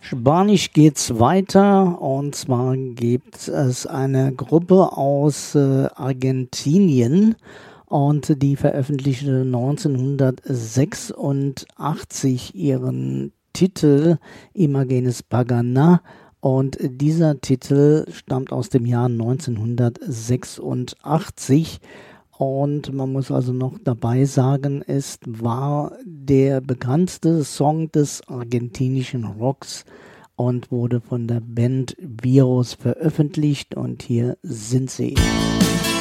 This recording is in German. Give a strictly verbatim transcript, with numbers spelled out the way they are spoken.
Spanisch geht's weiter, und zwar gibt es eine Gruppe aus äh, Argentinien, und die veröffentlichte neunzehnhundertsechsundachtzig ihren Titel Imágenes Paganas, und dieser Titel stammt aus dem Jahr neunzehnhundertsechsundachtzig. Und man muss also noch dabei sagen, es war der bekannteste Song des argentinischen Rocks und wurde von der Band Virus veröffentlicht. Und hier sind sie.